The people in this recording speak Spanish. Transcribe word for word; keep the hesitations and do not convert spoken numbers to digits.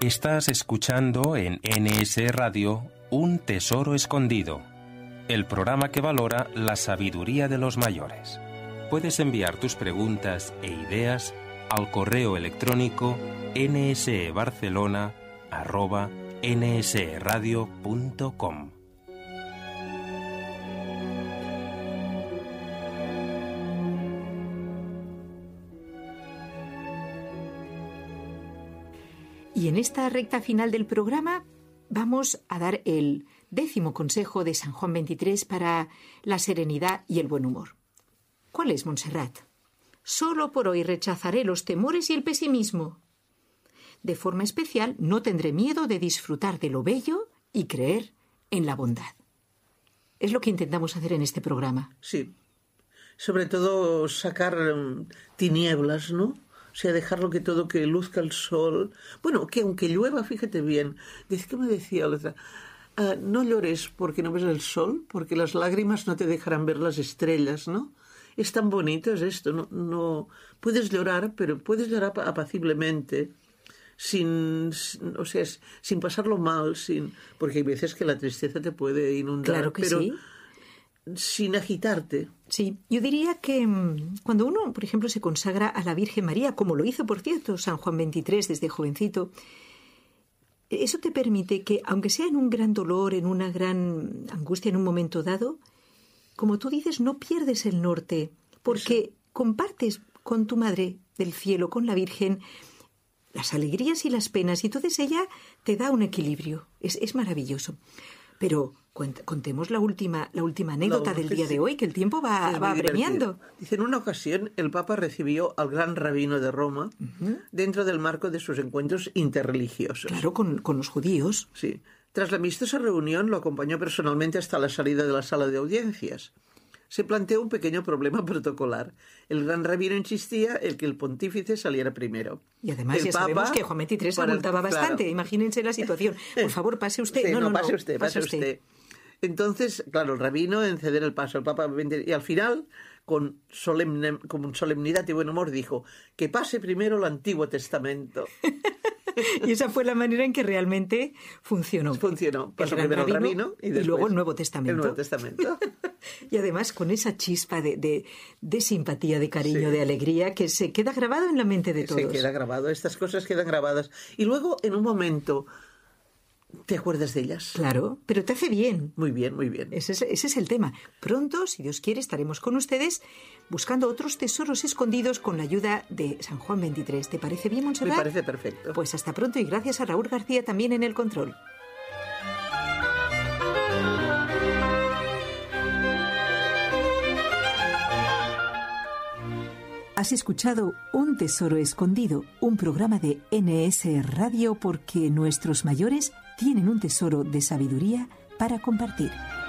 Estás escuchando en N S Radio Un Tesoro Escondido, el programa que valora la sabiduría de los mayores. Puedes enviar tus preguntas e ideas al correo electrónico nsebarcelona arroba nsradio punto com. Y en esta recta final del programa vamos a dar el décimo consejo de San Juan veintitrés para la serenidad y el buen humor. ¿Cuál es, Montserrat? Solo por hoy rechazaré los temores y el pesimismo. De forma especial, no tendré miedo de disfrutar de lo bello y creer en la bondad. Es lo que intentamos hacer en este programa. Sí. Sobre todo sacar um, tinieblas, ¿no? O sea, dejarlo que todo, que luzca el sol. Bueno, que aunque llueva, fíjate bien. ¿Qué me decía la otra? Uh, no llores porque no ves el sol, porque las lágrimas no te dejarán ver las estrellas, ¿no? Es tan bonito, es esto. No, no puedes llorar, pero puedes llorar apaciblemente, sin, o sea, sin pasarlo mal, sin, porque hay veces que la tristeza te puede inundar. Claro que pero sí. Sin agitarte. Sí, yo diría que cuando uno, por ejemplo, se consagra a la Virgen María, como lo hizo, por cierto, San Juan veintitrés desde jovencito, eso te permite que, aunque sea en un gran dolor, en una gran angustia, en un momento dado, como tú dices, no pierdes el norte, porque eso. Compartes con tu Madre del Cielo, con la Virgen, las alegrías y las penas, y entonces ella te da un equilibrio. Es, es maravilloso. Pero contemos la última, la última anécdota no, del día sí. de hoy, que el tiempo va, va apremiando. Dice, en una ocasión el Papa recibió al gran rabino de Roma uh-huh. dentro del marco de sus encuentros interreligiosos. Claro, con, con los judíos. Sí. Tras la amistosa reunión lo acompañó personalmente hasta la salida de la sala de audiencias. Se planteó un pequeño problema protocolar. El gran rabino insistía en que el pontífice saliera primero. Y además el ya Papa, sabemos que Juan veintitrés para, abultaba bastante. Claro. Imagínense la situación. Por favor, pase usted. Sí, no, no, no, pase no, usted, pase usted. usted. Entonces, claro, el rabino en ceder el paso al Papa, y al final, con, solemne, con solemnidad y buen humor, dijo que pase primero el Antiguo Testamento. Y esa fue la manera en que realmente funcionó. Funcionó. Pasó primero el rabino y, y luego el Nuevo Testamento. El Nuevo Testamento. Y además con esa chispa de, de, de simpatía, de cariño, sí. de alegría, que se queda grabado en la mente de todos. Se queda grabado, estas cosas quedan grabadas. Y luego, en un momento, ¿te acuerdas de ellas? Claro, pero te hace bien. Muy bien, muy bien. Ese es, ese es el tema. Pronto, si Dios quiere, estaremos con ustedes buscando otros tesoros escondidos con la ayuda de San Juan veintitrés. ¿Te parece bien, Montserrat? Me parece perfecto. Pues hasta pronto y gracias a Raúl García también en el control. Has escuchado Un Tesoro Escondido, un programa de N S Radio porque nuestros mayores tienen un tesoro de sabiduría para compartir.